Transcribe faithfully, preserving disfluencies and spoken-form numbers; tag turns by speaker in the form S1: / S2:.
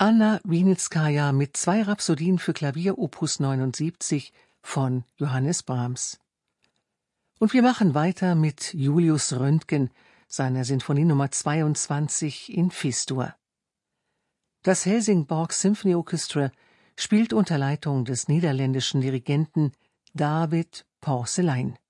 S1: Anna Winitskaja mit zwei Rhapsodien für Klavier Opus neunundsiebzig von Johannes Brahms. Und wir machen weiter mit Julius Röntgen, seiner Sinfonie Nummer zweiundzwanzig in Fis-Dur. Das Helsingborg Symphony Orchestra spielt unter Leitung des niederländischen Dirigenten David Porcelein.